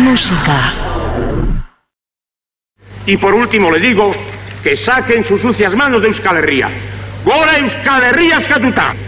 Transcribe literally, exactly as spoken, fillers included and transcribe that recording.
música. Y por último les digo que saquen sus sucias manos de Euskal Herria. ¡Gora Euskal Herria eskatuta!